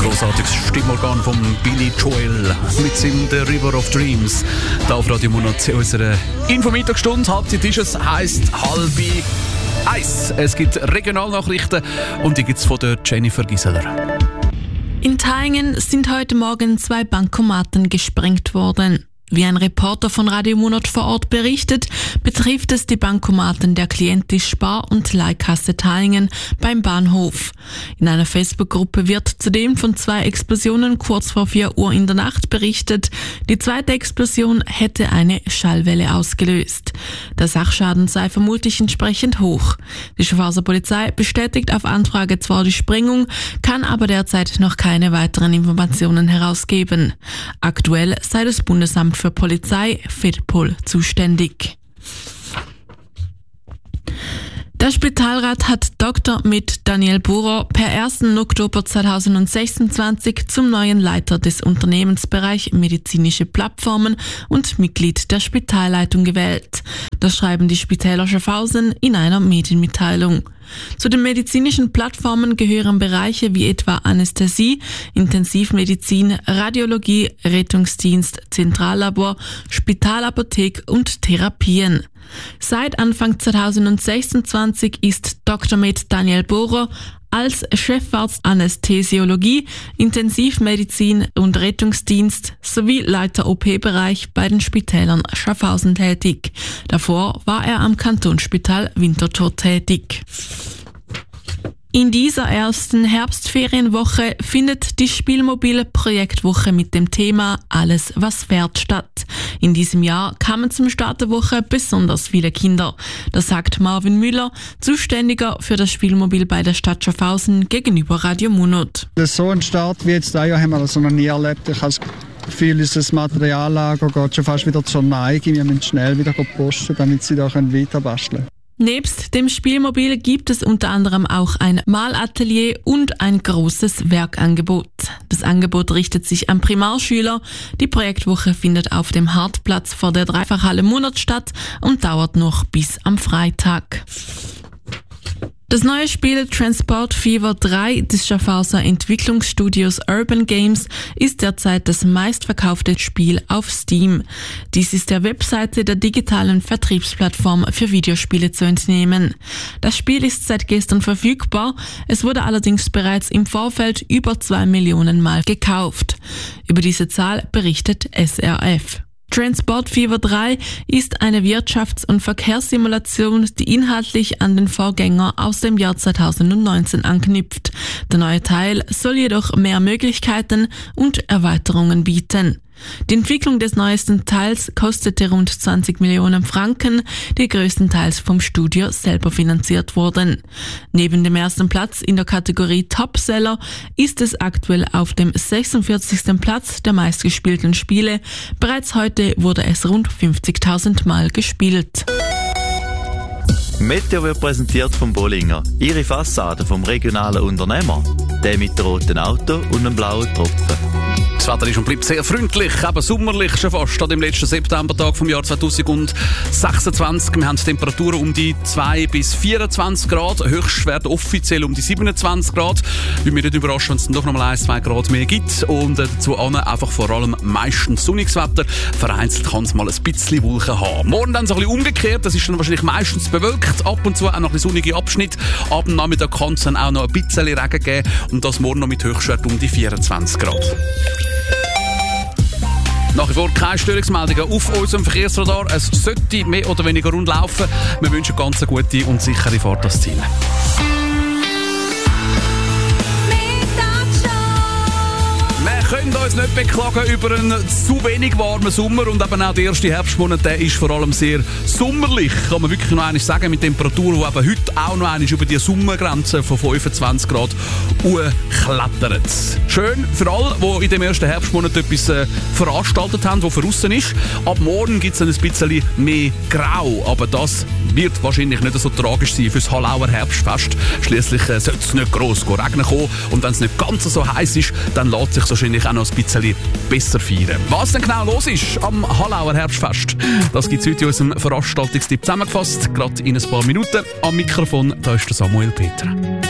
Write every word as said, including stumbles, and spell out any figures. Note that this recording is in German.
Grossartiges Stimmorgan von Billy Joel mit seinem The River of Dreams. Da auf Radio Monat zu unserer Infomittagsstunde. Halbzeit ist es, heisst halbe eins. Es gibt Regionalnachrichten und die gibt es von der Jennifer Gisseler. In Thaingen sind heute Morgen zwei Bankomaten gesprengt worden. Wie ein Reporter von Radio Monat vor Ort berichtet, betrifft es die Bankomaten der Klientis Spar- und Leihkasse Thaingen beim Bahnhof. In einer Facebook-Gruppe wird zudem von zwei Explosionen kurz vor vier Uhr in der Nacht berichtet. Die zweite Explosion hätte eine Schallwelle ausgelöst. Der Sachschaden sei vermutlich entsprechend hoch. Die Schaffhauser Polizei bestätigt auf Anfrage zwar die Sprengung, kann aber derzeit noch keine weiteren Informationen herausgeben. Aktuell sei das Bundesamt für Polizei, Fedpol, zuständig. Der Spitalrat hat Doktor Med Daniel Bohrer per ersten Oktober zweitausendsechsundzwanzig zum neuen Leiter des Unternehmensbereich medizinische Plattformen und Mitglied der Spitalleitung gewählt. Das schreiben die Spitäler Schaffhausen in einer Medienmitteilung. Zu den medizinischen Plattformen gehören Bereiche wie etwa Anästhesie, Intensivmedizin, Radiologie, Rettungsdienst, Zentrallabor, Spitalapothek und Therapien. Seit Anfang zweitausendsechsundzwanzig ist Doktor Med Daniel Bohrer als Chefarzt Anästhesiologie, Intensivmedizin und Rettungsdienst sowie Leiter O P-Bereich bei den Spitälern Schaffhausen tätig. Davor war er am Kantonsspital Winterthur tätig. In dieser ersten Herbstferienwoche findet die Spielmobil-Projektwoche mit dem Thema Alles, was fährt statt. In diesem Jahr kamen zum Start der Woche besonders viele Kinder. Das sagt Marvin Müller, Zuständiger für das Spielmobil bei der Stadt Schaffhausen gegenüber Radio Monat. So ein Start wie jetzt da haben wir also noch nie erlebt. Ich habe das Gefühl, unser Materiallager geht schon fast wieder zur Neige. Wir müssen schnell wieder posten, damit sie da weiter basteln können. Nebst dem Spielmobil gibt es unter anderem auch ein Malatelier und ein großes Werkangebot. Das Angebot richtet sich an Primarschüler. Die Projektwoche findet auf dem Hartplatz vor der Dreifachhalle Monat statt und dauert noch bis am Freitag. Das neue Spiel Transport Fever drei des Schaffhauser Entwicklungsstudios Urban Games ist derzeit das meistverkaufte Spiel auf Steam. Dies ist der Webseite der digitalen Vertriebsplattform für Videospiele zu entnehmen. Das Spiel ist seit gestern verfügbar, es wurde allerdings bereits im Vorfeld über zwei Millionen Mal gekauft. Über diese Zahl berichtet S R F. Transport Fever drei ist eine Wirtschafts- und Verkehrssimulation, die inhaltlich an den Vorgänger aus dem Jahr zweitausendneunzehn anknüpft. Der neue Teil soll jedoch mehr Möglichkeiten und Erweiterungen bieten. Die Entwicklung des neuesten Teils kostete rund zwanzig Millionen Franken, die größtenteils vom Studio selber finanziert wurden. Neben dem ersten Platz in der Kategorie Topseller ist es aktuell auf dem sechsundvierzigsten Platz der meistgespielten Spiele. Bereits heute wurde es rund fünfzigtausend Mal gespielt. Meteo wird präsentiert vom Bollinger. Ihre Fassade vom regionalen Unternehmer. Der mit dem roten Auto und einem blauen Tropfen. Das Wetter ist und bleibt sehr freundlich, eben sommerlich schon fast an dem letzten Septembertag vom Jahr zweitausendsechsundzwanzig. Wir haben Temperaturen um die zwei bis vierundzwanzig Grad, Höchstwerte offiziell um die siebenundzwanzig Grad. Wie mir nicht überrascht, wenn es doch noch mal ein, zwei Grad mehr gibt. Und äh, dazu an einfach vor allem meistens sonniges Wetter. Vereinzelt kann es mal ein bisschen Wolken haben. Morgen dann so ein bisschen umgekehrt, das ist dann wahrscheinlich meistens bewölkt, ab und zu auch noch ein bisschen sonnige Abschnitt. Ab dem Nachmittag kann es dann auch noch ein bisschen Regen geben und das morgen noch mit Höchstwert um die vierundzwanzig Grad. Nach wie vor keine Störungsmeldungen auf unserem Verkehrsradar. Es sollte mehr oder weniger rund laufen. Wir wünschen ganz eine gute und sichere Fahrt ans Ziel. Wir können uns nicht beklagen über einen zu wenig warmen Sommer und eben auch der erste Herbstmonat, der ist vor allem sehr sommerlich, kann man wirklich noch einmal sagen, mit Temperaturen, die eben heute auch noch einmal über die Sommergrenze von fünfundzwanzig Grad klettern. Schön für alle, die in dem ersten Herbstmonat etwas äh, veranstaltet haben, was draussen ist. Ab morgen gibt es ein bisschen mehr Grau, aber das wird wahrscheinlich nicht so tragisch sein für das Hallauer Herbstfest. Schliesslich äh, sollte es nicht gross regnen kommen und wenn es nicht ganz so heiß ist, dann lässt sich wahrscheinlich auch noch ein bisschen besser feiern. Was denn genau los ist am Hallauer Herbstfest, das gibt es heute in unserem Veranstaltungstipp zusammengefasst, gerade in ein paar Minuten. Am Mikrofon, da ist der Samuel Peter.